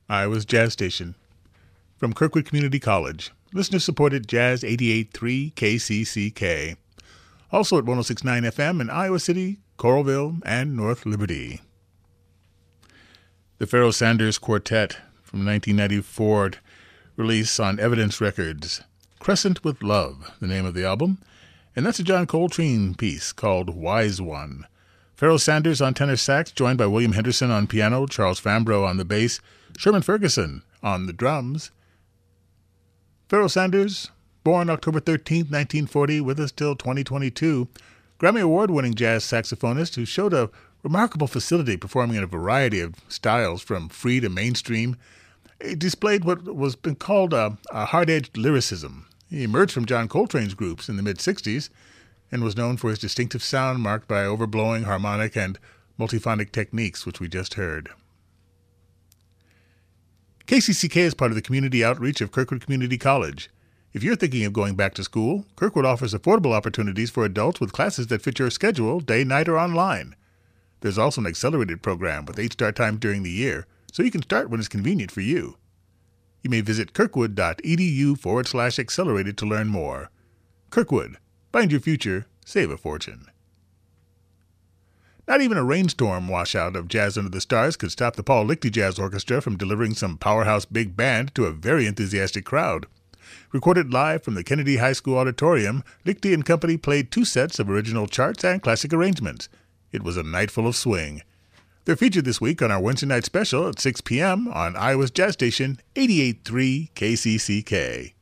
Iowa's Jazz Station. From Kirkwood Community College, listener-supported Jazz 88.3 KCCK. Also at 106.9 FM in Iowa City, Coralville, and North Liberty. The Pharoah Sanders Quartet from 1994 release on Evidence Records. Crescent with Love, the name of the album. And that's a John Coltrane piece called Wise One. Pharoah Sanders on tenor sax, joined by William Henderson on piano, Charles Fambrough on the bass, Sherman Ferguson on the drums. Pharoah Sanders, born October 13, 1940, with us till 2022, Grammy Award-winning jazz saxophonist who showed a remarkable facility performing in a variety of styles from free to mainstream. He displayed what was been called a hard-edged lyricism. He emerged from John Coltrane's groups in the mid-'60s and was known for his distinctive sound marked by overblowing harmonic and multiphonic techniques, which we just heard. KCCK is part of the community outreach of Kirkwood Community College. If you're thinking of going back to school, Kirkwood offers affordable opportunities for adults with classes that fit your schedule, day, night, or online. There's also an accelerated program with 8 start times during the year, so you can start when it's convenient for you. You may visit kirkwood.edu/accelerated to learn more. Kirkwood, find your future, save a fortune. Not even a rainstorm washout of Jazz Under the Stars could stop the Paul Lichty Jazz Orchestra from delivering some powerhouse big band to a very enthusiastic crowd. Recorded live from the Kennedy High School Auditorium, Lichty and company played 2 sets of original charts and classic arrangements. It was a night full of swing. They're featured this week on our Wednesday night special at 6 p.m. on Iowa's Jazz Station 88.3 KCCK.